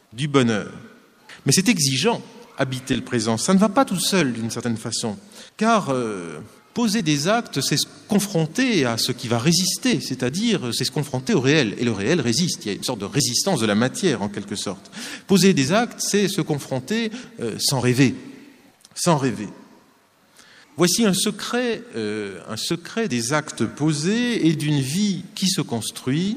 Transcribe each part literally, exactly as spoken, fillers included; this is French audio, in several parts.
du bonheur. Mais c'est exigeant, habiter le présent. Ça ne va pas tout seul, d'une certaine façon. Car euh, poser des actes, c'est se confronter à ce qui va résister, c'est-à-dire c'est se confronter au réel. Et le réel résiste. Il y a une sorte de résistance de la matière, en quelque sorte. Poser des actes, c'est se confronter euh, sans rêver. Sans rêver. Voici un secret, euh, un secret des actes posés et d'une vie qui se construit.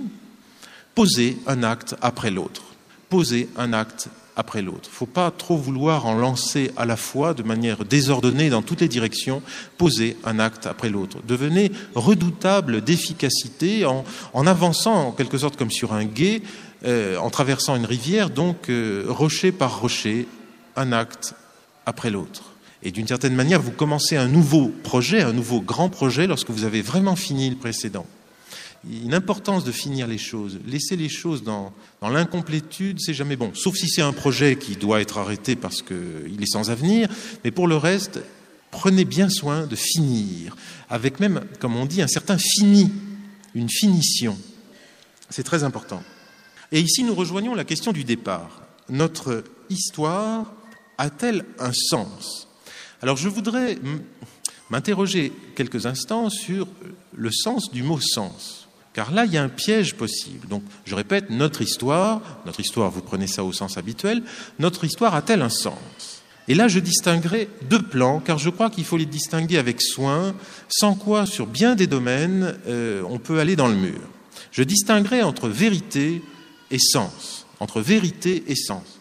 Poser un acte après l'autre. Poser un acte après l'autre. Il ne faut pas trop vouloir en lancer à la fois de manière désordonnée dans toutes les directions. Poser un acte après l'autre. Devenez redoutable d'efficacité en, en avançant en quelque sorte comme sur un gué, euh, en traversant une rivière, donc euh, rocher par rocher, un acte après l'autre. Et d'une certaine manière, vous commencez un nouveau projet, un nouveau grand projet lorsque vous avez vraiment fini le précédent. Il y a une importance de finir les choses. Laisser les choses dans, dans l'incomplétude, c'est jamais bon. Sauf si c'est un projet qui doit être arrêté parce qu'il est sans avenir. Mais pour le reste, prenez bien soin de finir. Avec même, comme on dit, un certain fini, une finition. C'est très important. Et ici, nous rejoignons la question du départ. Notre histoire a-t-elle un sens ? Alors, je voudrais m'interroger quelques instants sur le sens du mot « sens ». Car là, il y a un piège possible. Donc, je répète, notre histoire, notre histoire, vous prenez ça au sens habituel, notre histoire a-t-elle un sens ? Et là, je distinguerai deux plans, car je crois qu'il faut les distinguer avec soin, sans quoi, sur bien des domaines, euh, on peut aller dans le mur. Je distinguerai entre vérité et sens, entre vérité et sens.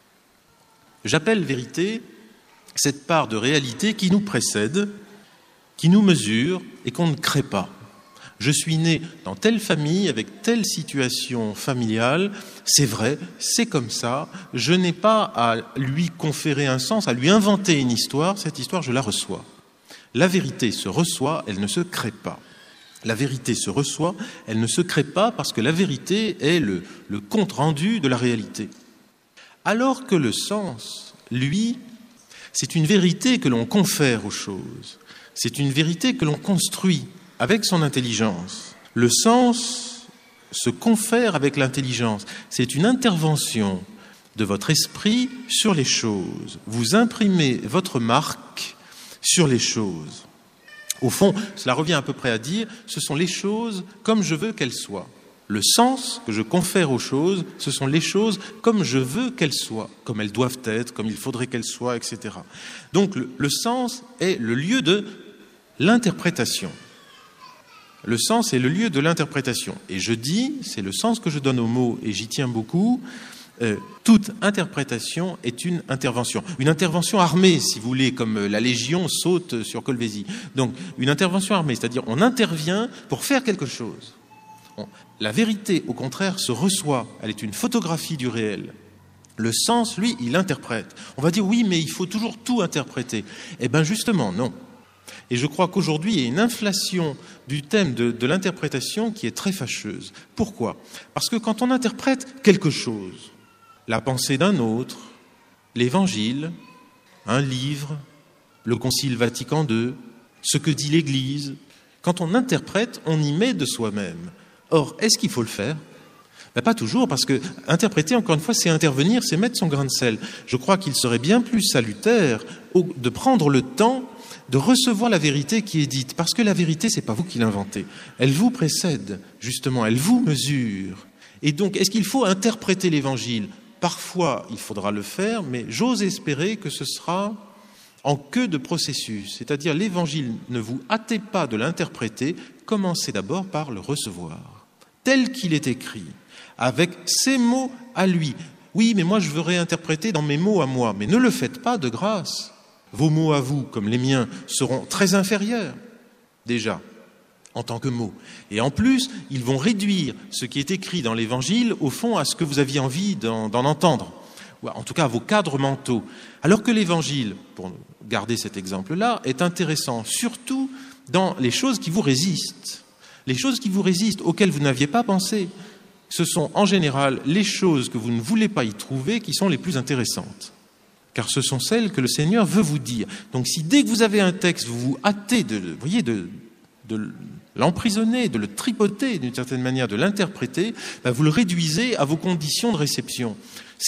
J'appelle vérité cette part de réalité qui nous précède, qui nous mesure et qu'on ne crée pas. Je suis né dans telle famille, avec telle situation familiale, c'est vrai, c'est comme ça, je n'ai pas à lui conférer un sens, à lui inventer une histoire, cette histoire, je la reçois. La vérité se reçoit, elle ne se crée pas. La vérité se reçoit, elle ne se crée pas parce que la vérité est le, le compte-rendu de la réalité. Alors que le sens, lui, c'est une vérité que l'on confère aux choses, c'est une vérité que l'on construit avec son intelligence. Le sens se confère avec l'intelligence. C'est une intervention de votre esprit sur les choses. Vous imprimez votre marque sur les choses. Au fond, cela revient à peu près à dire, ce sont les choses comme je veux qu'elles soient. Le sens que je confère aux choses, ce sont les choses comme je veux qu'elles soient, comme elles doivent être, comme il faudrait qu'elles soient, et cetera. Donc le, le sens est le lieu de l'interprétation. Le sens est le lieu de l'interprétation. Et je dis, c'est le sens que je donne aux mots, et j'y tiens beaucoup, euh, toute interprétation est une intervention. Une intervention armée, si vous voulez, comme la Légion saute sur Colvézi. Donc, une intervention armée, c'est-à-dire on intervient pour faire quelque chose. On, la vérité, au contraire, se reçoit. Elle est une photographie du réel. Le sens, lui, il interprète. On va dire, oui, mais il faut toujours tout interpréter. Eh bien, justement, non. Et je crois qu'aujourd'hui, il y a une inflation du thème de, de l'interprétation qui est très fâcheuse. Pourquoi ? Parce que quand on interprète quelque chose, la pensée d'un autre, l'Évangile, un livre, le Concile Vatican deux, ce que dit l'Église, quand on interprète, on y met de soi-même. Or, est-ce qu'il faut le faire ? Ben, pas toujours, parce que interpréter, encore une fois, c'est intervenir, c'est mettre son grain de sel. Je crois qu'il serait bien plus salutaire de prendre le temps de recevoir la vérité qui est dite, parce que la vérité, c'est pas vous qui l'inventez. Elle vous précède, justement, elle vous mesure. Et donc, est-ce qu'il faut interpréter l'Évangile ? Parfois, il faudra le faire, mais j'ose espérer que ce sera en queue de processus. C'est-à-dire, l'Évangile, ne vous hâtez pas de l'interpréter, commencez d'abord par le recevoir, tel qu'il est écrit, avec ses mots à lui. Oui, mais moi, je veux réinterpréter dans mes mots à moi, mais ne le faites pas de grâce. Vos mots à vous, comme les miens, seront très inférieurs, déjà, en tant que mots. Et en plus, ils vont réduire ce qui est écrit dans l'Évangile, au fond, à ce que vous aviez envie d'en, d'en entendre, ou en tout cas à vos cadres mentaux. Alors que l'Évangile, pour garder cet exemple-là, est intéressant, surtout dans les choses qui vous résistent. Les choses qui vous résistent, auxquelles vous n'aviez pas pensé. Ce sont en général les choses que vous ne voulez pas y trouver qui sont les plus intéressantes. Car ce sont celles que le Seigneur veut vous dire. Donc si dès que vous avez un texte, vous vous hâtez de, vous voyez, de, de l'emprisonner, de le tripoter d'une certaine manière, de l'interpréter, ben vous le réduisez à vos conditions de réception.